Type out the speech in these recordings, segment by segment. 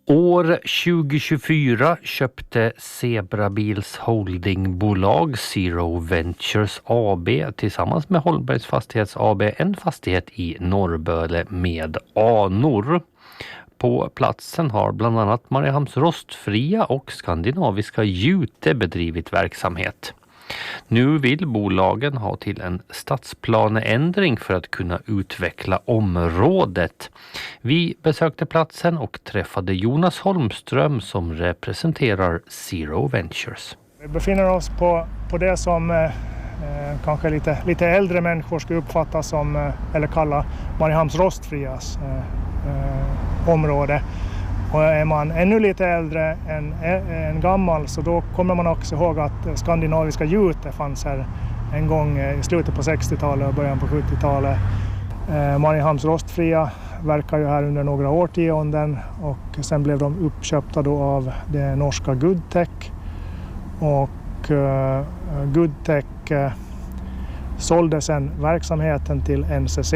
År 2024 köpte Zebrabils holdingbolag Zero Ventures AB tillsammans med Holmbergs Fastighets AB en fastighet i Norrböle med anor. På platsen har bland annat Mariehamns Rostfria och Skandinaviska Jute bedrivit verksamhet. Nu vill bolagen ha till en stadsplaneändring för att kunna utveckla området. Vi besökte platsen och träffade Jonas Holmström som representerar Zero Ventures. Vi befinner oss på det som kanske lite äldre människor skulle uppfatta som, eller kalla Mariehamns Rostfrias område. Och är man ännu lite äldre än gammal så då kommer man också ihåg att Skandinaviska Jute fanns här en gång i slutet på 60-talet och början på 70-talet. Mariehamns Rostfria verkar ju här under några årtionden och sen blev de uppköpta då av det norska Goodtech. Och Goodtech sålde sen verksamheten till NCC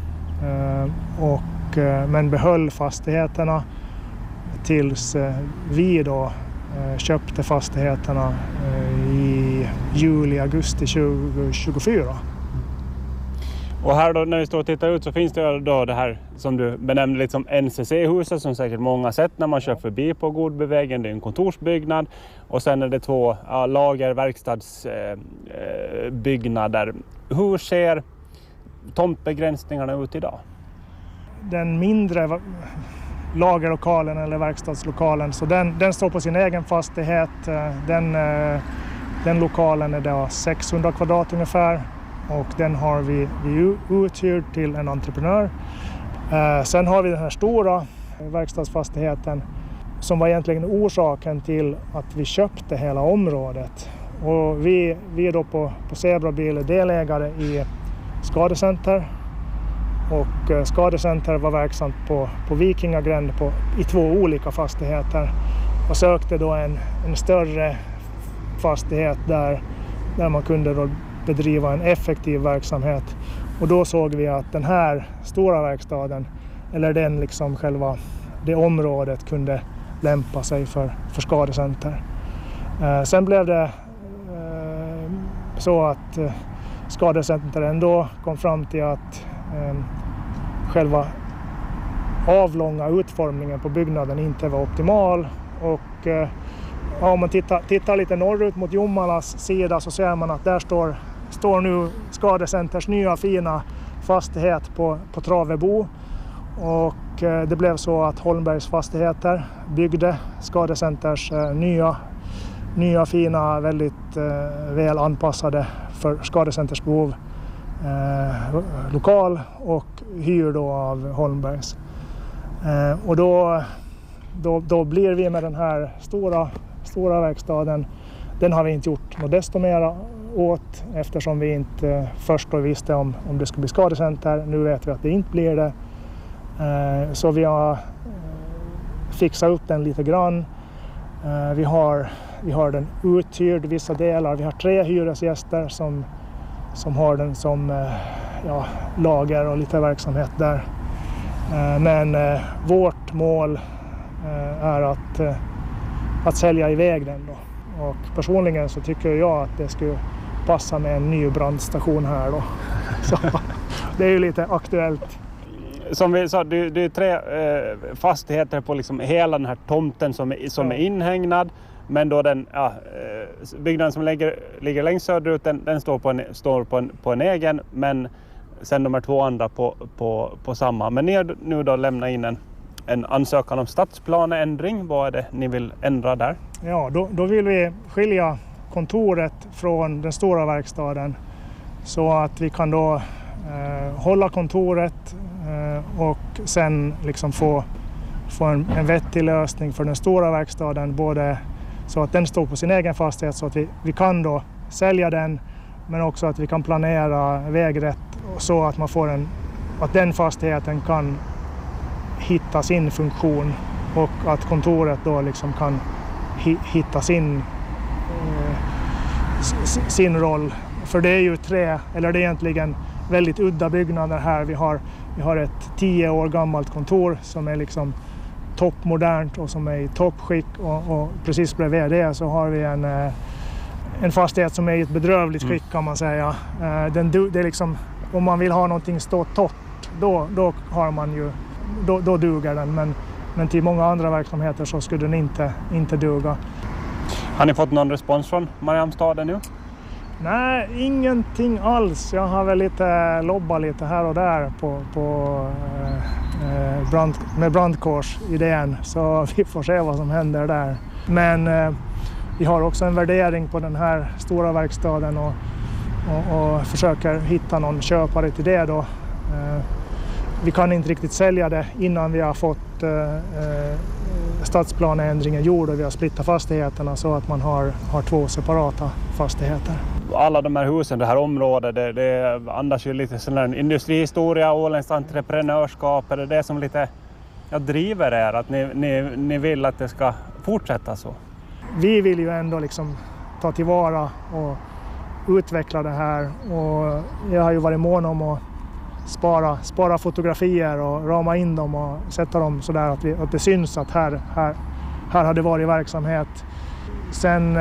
men behöll fastigheterna tills vi då köpte fastigheterna i juli-augusti 2024. Och här då när vi står och tittar ut så finns det då det här som du benämnde lite som NCC-huset som säkert många sett när man kör förbi på Godbevägen. Det är en kontorsbyggnad och sen är det två lager verkstadsbyggnader. Hur ser tomtbegränsningarna ut idag? Den mindre lagerlokalen eller verkstadslokalen så den står på sin egen fastighet. Den lokalen är då 600 kvadrat ungefär och den har vi uthyrd till en entreprenör. Sen har vi den här stora verkstadsfastigheten som var egentligen orsaken till att vi köpte hela området. Och vi är då på Zebrabil delägare i Skadecenter. Och Skadecenter var verksamt på Vikingagränd i 2 olika fastigheter och sökte då en större fastighet där man kunde då bedriva en effektiv verksamhet. Och då såg vi att den här stora verkstaden, eller den liksom själva det området kunde lämpa sig för Skadecenter. Sen blev det så att Skadecenter ändå kom fram till att själva avlånga utformningen på byggnaden inte var optimal och om man tittar lite norrut mot Jommalas sida så ser man att där står nu Skadecenters nya fina fastighet på Travebo och det blev så att Holmbergs Fastigheter byggde Skadecenters nya fina väldigt väl anpassade för Skadecenters behov lokal och hyr då av Holmbergs. Och då blir vi med den här stora verkstaden. Den har vi inte gjort något desto mer åt eftersom vi inte först då visste om det skulle bli Skadecenter. Nu vet vi att det inte blir det. Så vi har fixat upp den lite grann. Vi har den uthyrd vissa delar. Vi har 3 hyresgäster som har den som lager och lite verksamhet där. Men vårt mål är att sälja iväg den då. Och personligen så tycker jag att det skulle passa med en ny brandstation här då. Så det är ju lite aktuellt. Som vi sa, det är 3 fastigheter på liksom hela den här tomten som är inhägnad. Men då den byggnaden som ligger längst söderut, den står på en egen, men sen de här 2 andra på samma. Men ni har nu då lämnat in en ansökan om stadsplaneändring. Vad är det ni vill ändra där? Ja, då vill vi skilja kontoret från den stora verkstaden så att vi kan då hålla kontoret och sen liksom få en vettig lösning för den stora verkstaden, både så att den står på sin egen fastighet så att vi kan då sälja den, men också att vi kan planera vägrätt så att man får att den fastigheten kan hitta sin funktion och att kontoret då liksom kan hitta sin roll. För det är ju det är egentligen väldigt udda byggnader här. Vi har ett 10 år gammalt kontor som är liksom toppmodernt och som är i toppskick. Och precis bredvid det så har vi en fastighet som är i ett bedrövligt skick kan man säga. Det är liksom, om man vill ha någonting stå torrt, då har man ju, då duger den. Men till många andra verksamheter så skulle den inte duga. Har ni fått någon respons från Mariamnstaden nu? Nej, ingenting alls. Jag har väl lobbat lite här och där med brandkårsidén. Så vi får se vad som händer där. Men vi har också en värdering på den här stora verkstaden och försöker hitta någon köpare till det då. Vi kan inte riktigt sälja det innan vi har fått stadsplaneändringen gjord och vi har splittat fastigheterna så att man har 2 separata fastigheter. Alla de här husen, det här området, det andas ju lite sån här industrihistoria, åländskt entreprenörskap. Är det det som lite driver er, att ni vill att det ska fortsätta så? Vi vill ju ändå liksom ta tillvara och utveckla det här, och jag har ju varit mån om att spara fotografier och rama in dem och sätta dem så där att det syns att här har det varit verksamhet. Sen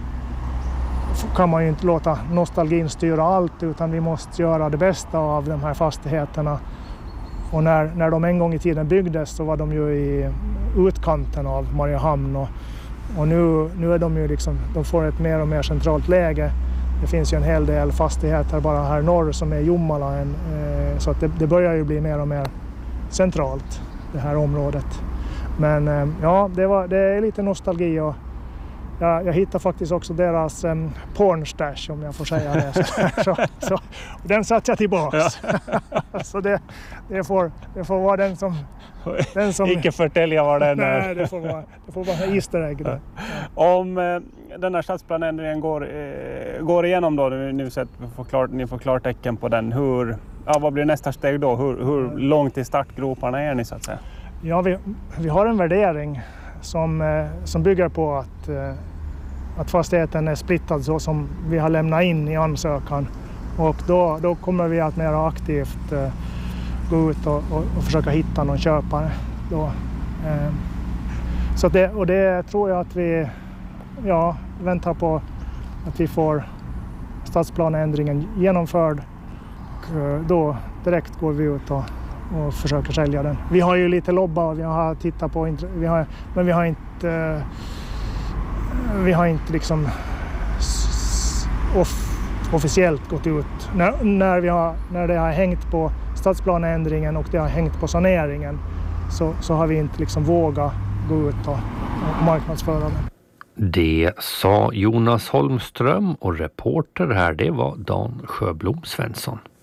kan man ju inte låta nostalgin styra allt, utan vi måste göra det bästa av de här fastigheterna. Och när de en gång i tiden byggdes så var de ju i utkanten av Mariehamn, och nu är de ju liksom, de får ett mer och mer centralt läge. Det finns ju en hel del fastigheter bara här norr som är Jomala, så att det börjar ju bli mer och mer centralt, det här området. Men ja, det är lite nostalgi, och jag hittar faktiskt också deras pornstash, om jag får säga det. Så den satt jag tillbaks. Ja. Så det får vara den som Icke förtälja vad den är. Nej, det får vara easter egg där. Ja. Om den här stadsplaneändringen går igenom då, ni får klartecken på den, vad blir nästa steg då? Hur långt i startgroparna är ni så att säga? Ja, vi har en värdering som bygger på att fastigheten är splittad så som vi har lämnat in i ansökan, och då kommer vi att mer aktivt gå ut och försöka hitta någon köpare då. Så det tror jag att vi väntar på att vi får stadsplaneändringen genomförd, och då direkt går vi ut och försöker sälja den. Vi har ju lite lobba och vi har tittat på, men vi har inte liksom officiellt gått ut. När det har hängt på stadsplaneändringen och det har hängt på saneringen, så har vi inte liksom vågat gå ut och marknadsföra den. Det sa Jonas Holmström, och reporter här det var Dan Sjöblom Svensson.